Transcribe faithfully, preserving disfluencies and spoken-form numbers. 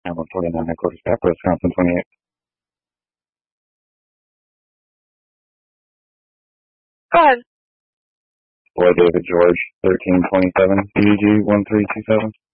I'm one forty-nine, headquarters, Scott, Wisconsin, twenty-eight. Go ahead. Boy David George, thirteen twenty-seven, B G one three two seven.